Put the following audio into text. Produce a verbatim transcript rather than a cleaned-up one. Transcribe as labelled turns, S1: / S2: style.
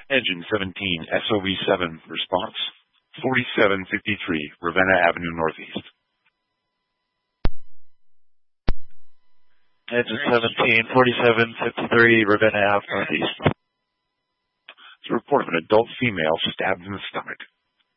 S1: Engine seventeen, S O V seven, response, forty-seven fifty-three, Ravenna Avenue Northeast.
S2: Engine seventeen, forty-seven fifty-three, Ravenna Avenue Northeast.
S1: It's a report of an adult female stabbed in the stomach.